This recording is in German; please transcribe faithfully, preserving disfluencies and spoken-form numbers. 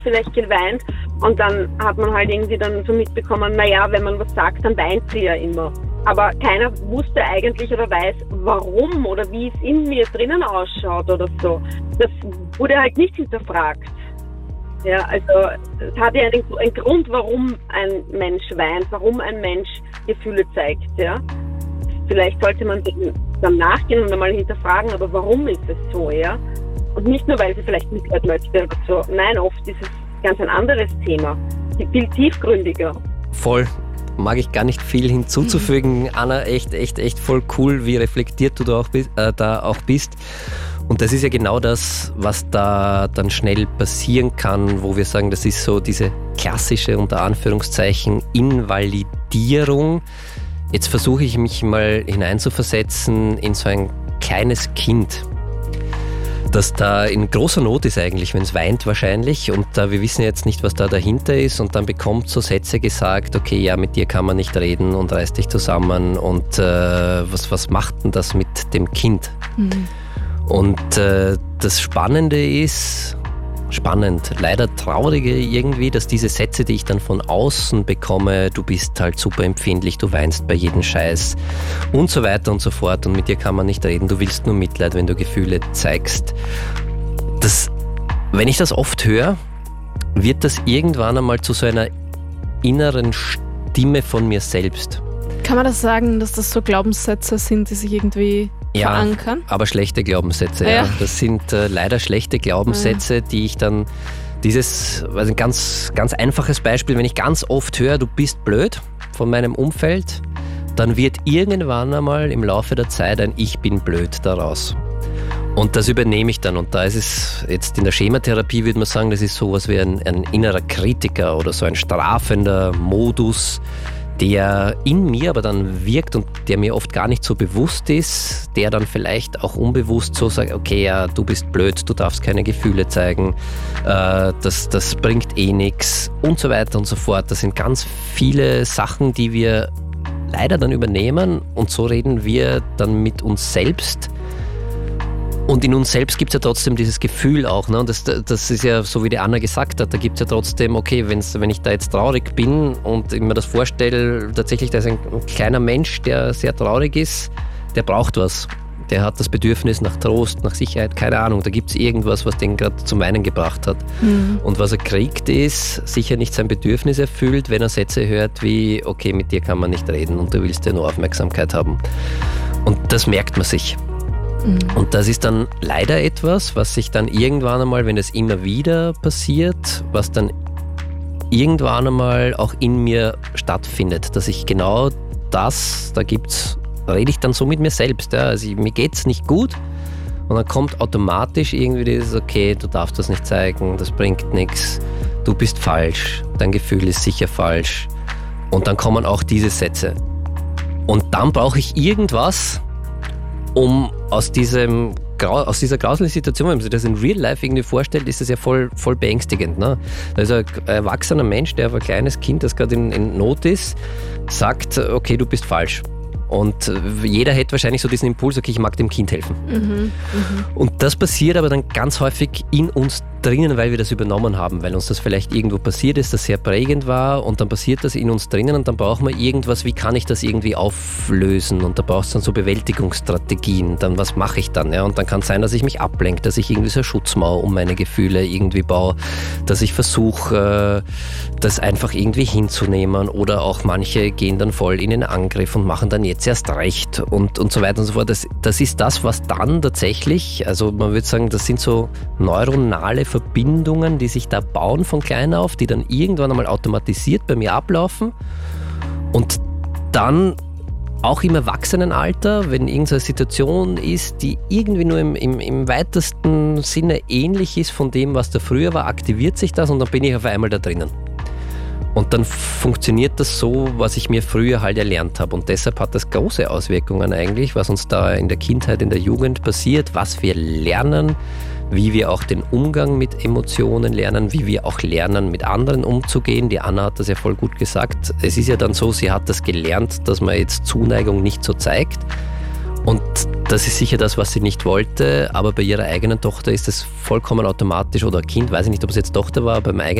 vielleicht geweint und dann hat man halt irgendwie dann so mitbekommen, naja, wenn man was sagt, dann weint sie ja immer. Aber keiner wusste eigentlich oder weiß, warum oder wie es in mir drinnen ausschaut oder so. Das wurde halt nicht hinterfragt. Ja, also es hat ja einen, einen Grund, warum ein Mensch weint, warum ein Mensch Gefühle zeigt. Ja. Vielleicht sollte man dem dann nachgehen und einmal hinterfragen, aber warum ist es so? Ja? Und nicht nur, weil sie vielleicht Mitleid möchte oder so. Nein, oft ist es ganz ein anderes Thema, viel tiefgründiger. Voll. Mag ich gar nicht viel hinzuzufügen. Anna, echt, echt, echt voll cool, wie reflektiert du da auch bist. Äh, da auch bist. Und das ist ja genau das, was da dann schnell passieren kann, wo wir sagen, das ist so diese klassische, unter Anführungszeichen, Invalidierung. Jetzt versuche ich mich mal hineinzuversetzen in so ein kleines Kind, das da in großer Not ist eigentlich, wenn es weint wahrscheinlich, und äh, wir wissen jetzt nicht, was da dahinter ist, und dann bekommt so Sätze gesagt, okay, ja, mit dir kann man nicht reden und reiß dich zusammen, und äh, was, was macht denn das mit dem Kind? Mhm. Und äh, das Spannende ist, spannend, leider traurige irgendwie, dass diese Sätze, die ich dann von außen bekomme, du bist halt super empfindlich, du weinst bei jedem Scheiß und so weiter und so fort, und mit dir kann man nicht reden, du willst nur Mitleid, wenn du Gefühle zeigst. Das, wenn ich das oft höre, wird das irgendwann einmal zu so einer inneren Stimme von mir selbst. Kann man das sagen, dass das so Glaubenssätze sind, die sich irgendwie ja, verankern? Aber schlechte Glaubenssätze. Ja. Ja. Das sind äh, leider schlechte Glaubenssätze, ja. die ich dann, dieses, also ein ganz, ganz einfaches Beispiel, wenn ich ganz oft höre, du bist blöd von meinem Umfeld, dann wird irgendwann einmal im Laufe der Zeit ein Ich bin blöd daraus. Und das übernehme ich dann. Und da ist es jetzt in der Schematherapie, würde man sagen, das ist sowas wie ein, ein innerer Kritiker oder so ein strafender Modus, der in mir aber dann wirkt und der mir oft gar nicht so bewusst ist, der dann vielleicht auch unbewusst so sagt, okay, ja, du bist blöd, du darfst keine Gefühle zeigen, äh, das, das bringt eh nichts und so weiter und so fort. Das sind ganz viele Sachen, die wir leider dann übernehmen, und so reden wir dann mit uns selbst. Und in uns selbst gibt es ja trotzdem dieses Gefühl auch. Ne? Und das, das ist ja so, wie die Anna gesagt hat, da gibt es ja trotzdem, okay, wenn's, wenn ich da jetzt traurig bin und ich mir das vorstelle, tatsächlich, da ist ein kleiner Mensch, der sehr traurig ist, der braucht was. Der hat das Bedürfnis nach Trost, nach Sicherheit, keine Ahnung. Da gibt es irgendwas, was den gerade zum Weinen gebracht hat. Mhm. Und was er kriegt, ist sicher nicht sein Bedürfnis erfüllt, wenn er Sätze hört wie, okay, mit dir kann man nicht reden und du willst ja nur Aufmerksamkeit haben. Und das merkt man sich. Und das ist dann leider etwas, was sich dann irgendwann einmal, wenn es immer wieder passiert, was dann irgendwann einmal auch in mir stattfindet, dass ich genau das, da gibt's, da rede ich dann so mit mir selbst, ja, also ich, mir geht's nicht gut, und dann kommt automatisch irgendwie dieses, okay, du darfst das nicht zeigen, das bringt nichts, du bist falsch, dein Gefühl ist sicher falsch, und dann kommen auch diese Sätze. Und dann brauche ich irgendwas, um aus diesem aus dieser grauslichen Situation, wenn man sich das in Real Life irgendwie vorstellt, ist das ja voll, voll beängstigend. Ne? Da ist ein erwachsener Mensch, der auf ein kleines Kind, das gerade in, in Not ist, sagt, okay, du bist falsch. Und jeder hätte wahrscheinlich so diesen Impuls, okay, ich mag dem Kind helfen. Mhm, mh. Und das passiert aber dann ganz häufig in uns drinnen, weil wir das übernommen haben, weil uns das vielleicht irgendwo passiert ist, das sehr prägend war, und dann passiert das in uns drinnen, und dann brauchen wir irgendwas, wie kann ich das irgendwie auflösen, und da braucht es dann so Bewältigungsstrategien, dann was mache ich dann, ja? Und dann kann es sein, dass ich mich ablenke, dass ich irgendwie so eine Schutzmauer um meine Gefühle irgendwie baue, dass ich versuche, das einfach irgendwie hinzunehmen, oder auch manche gehen dann voll in den Angriff und machen dann jetzt erst recht und, und so weiter und so fort. Das, das ist das, was dann tatsächlich, also man würde sagen, das sind so neuronale Verbindungen, die sich da bauen von klein auf, die dann irgendwann einmal automatisiert bei mir ablaufen, und dann auch im Erwachsenenalter, wenn irgendeine Situation ist, die irgendwie nur im, im, im weitesten Sinne ähnlich ist von dem, was da früher war, aktiviert sich das, und dann bin ich auf einmal da drinnen. Und dann funktioniert das so, was ich mir früher halt erlernt habe. Und deshalb hat das große Auswirkungen eigentlich, was uns da in der Kindheit, in der Jugend passiert, was wir lernen, wie wir auch den Umgang mit Emotionen lernen, wie wir auch lernen, mit anderen umzugehen. Die Anna hat das ja voll gut gesagt. Es ist ja dann so, sie hat das gelernt, dass man jetzt Zuneigung nicht so zeigt. Und Das ist sicher das, was sie nicht wollte, aber bei ihrer eigenen Tochter ist es vollkommen automatisch, oder Kind, weiß ich nicht, ob es jetzt Tochter war, beim eigenen